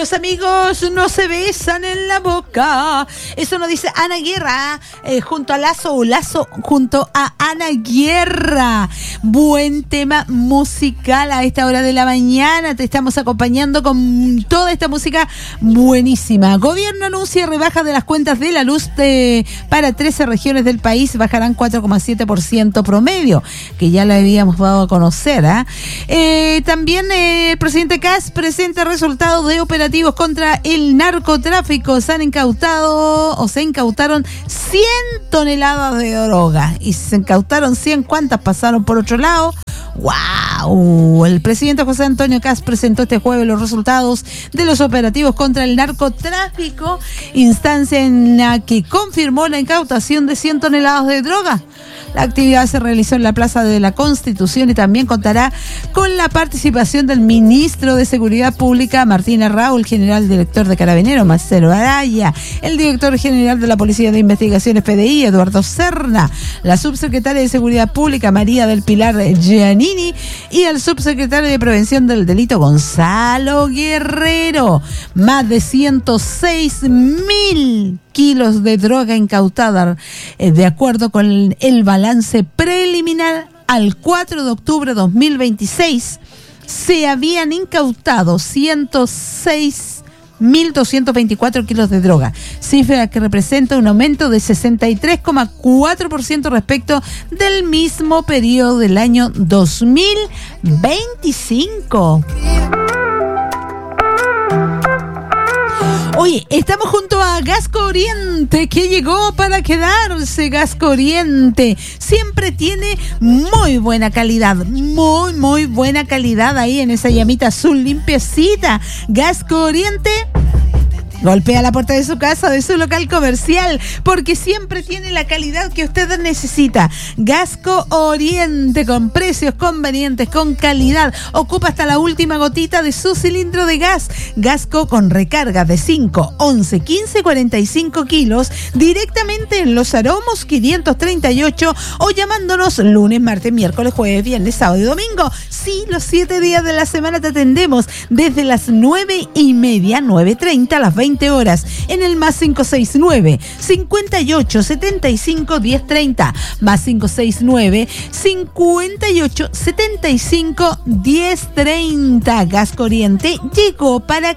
Los amigos no se besan en la boca. Eso nos dice Ana Guerra, junto a Lazo o Lazo junto a Ana Guerra. Buen tema musical a esta hora de la mañana. Te estamos acompañando con toda esta música buenísima. Gobierno anuncia rebaja de las cuentas de la luz para 13 regiones del país. Bajarán 4,7% promedio, que ya lo habíamos dado a conocer. También el presidente Kast presenta resultados de operativos contra el narcotráfico. Se incautaron 100 toneladas de droga. Y se incautaron 100, ¿cuántas pasaron por otro lado? ¡Wow! El presidente José Antonio Kast presentó este jueves los resultados de los operativos contra el narcotráfico, instancia en la que confirmó la incautación de 100 toneladas de droga. La actividad se realizó en la Plaza de la Constitución y también contará con la participación del ministro de Seguridad Pública, Martín Arrau, el general director de Carabineros, Marcelo Araya, el director general de la Policía de Investigaciones PDI, Eduardo Serna, la subsecretaria de Seguridad Pública, María del Pilar Giannini, y el subsecretario de Prevención del Delito, Gonzalo Guerrero. Más de 106.000 kilos de droga incautada, de acuerdo con el balance preliminar al 4 de octubre de 2026, se habían incautado 106.224 kilos de droga, cifra que representa un aumento de 63,4% respecto del mismo periodo del año 2025. Oye, estamos junto a Gasco Oriente, que llegó para quedarse. Gasco Oriente siempre tiene muy buena calidad, muy buena calidad ahí en esa llamita azul limpiecita. Gasco Oriente golpea la puerta de su casa, de su local comercial, porque siempre tiene la calidad que usted necesita. Gasco Oriente, con precios convenientes, con calidad. Ocupa hasta la última gotita de su cilindro de gas. Gasco con recarga de 5, 11, 15, 45 kilos, directamente en Los Aromos 538, o llamándonos lunes, martes, miércoles, jueves, viernes, sábado y domingo. Sí, los 7 días de la semana te atendemos desde las 9:30, 9:30 a las 20 horas, en el más 569 58 75 1030, más 569 58 75 1030. Gasco Oriente llegó para